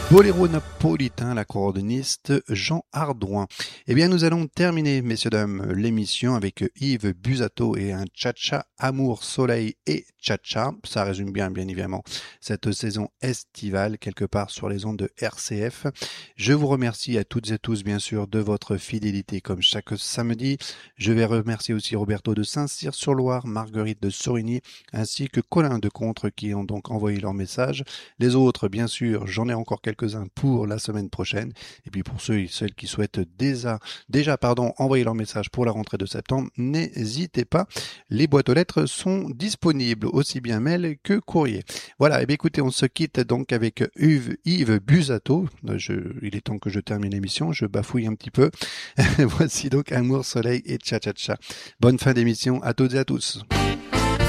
Boléro napolitain, l'accordéoniste Jean Hardouin. Eh bien, nous allons terminer, messieurs, dames, l'émission avec Yves Busato et un cha-cha, amour, soleil et cha-cha. Ça résume bien, bien évidemment, cette saison estivale, quelque part sur les ondes de RCF. Je vous remercie à toutes et tous, bien sûr, de votre fidélité comme chaque samedi. Je vais remercier aussi Roberto de Saint-Cyr-sur-Loire, Marguerite de Sorigny, ainsi que Colin de Contre qui ont donc envoyé leur message. Les autres, bien sûr, j'en ai encore quelques-uns pour la semaine prochaine. Et puis pour ceux et celles qui souhaitent déjà envoyer leur message pour la rentrée de septembre, n'hésitez pas. Les boîtes aux lettres sont disponibles, aussi bien mail que courrier. Voilà, et bien écoutez, on se quitte donc avec Yves Busato. Il est temps que je termine l'émission, je bafouille un petit peu. Voici donc Amour, Soleil et Cha-Cha-Cha. Bonne fin d'émission à toutes et à tous.